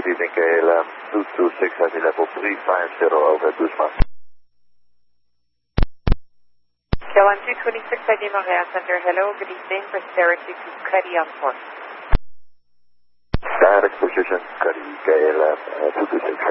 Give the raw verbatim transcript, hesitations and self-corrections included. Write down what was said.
evening, K L M two two six heavy level three five zero over Guzman. K L M two twenty-six I D Montreal Center, hello, good evening, press directly to Cuddy on four. Direct position, Cuddy, K L M uh, two two six.